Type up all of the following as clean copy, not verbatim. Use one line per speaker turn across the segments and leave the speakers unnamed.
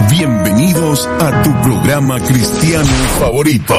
Bienvenidos a tu programa cristiano favorito.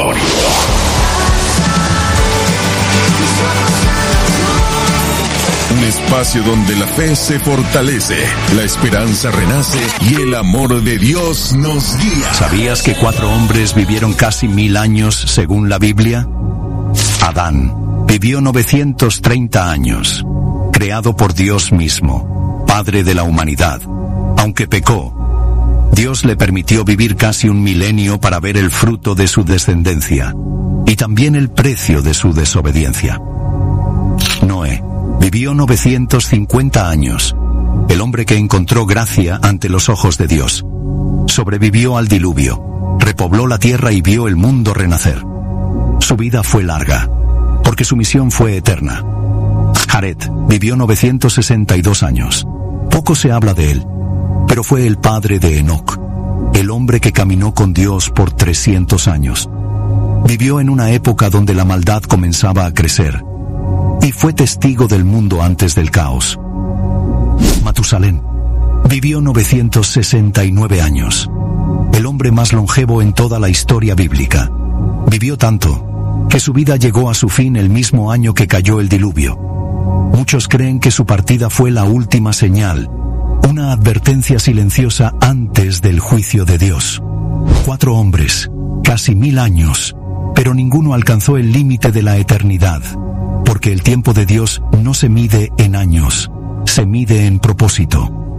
Un espacio donde la fe se fortalece, la esperanza renace y el amor de Dios nos guía.
¿Sabías que 4 hombres vivieron casi 1000 años según la Biblia? Adán vivió 930 años, creado por Dios mismo, Padre de la humanidad. Aunque pecó, Dios le permitió vivir casi 1 milenio para ver el fruto de su descendencia y también el precio de su desobediencia. Noé vivió 950 años, el hombre que encontró gracia ante los ojos de Dios. Sobrevivió al diluvio, repobló la tierra y vio el mundo renacer. Su vida fue larga, porque su misión fue eterna. Jared vivió 962 años. Poco se habla de él, pero fue el padre de Enoc, el hombre que caminó con Dios por 300 años. Vivió en una época donde la maldad comenzaba a crecer, y fue testigo del mundo antes del caos. Matusalén vivió 969 años, el hombre más longevo en toda la historia bíblica. Vivió tanto que su vida llegó a su fin el mismo año que cayó el diluvio. Muchos creen que su partida fue la última señal, una advertencia silenciosa antes del juicio de Dios. 4 hombres, casi 1000 años, pero ninguno alcanzó el límite de la eternidad, porque el tiempo de Dios no se mide en años, se mide en propósito.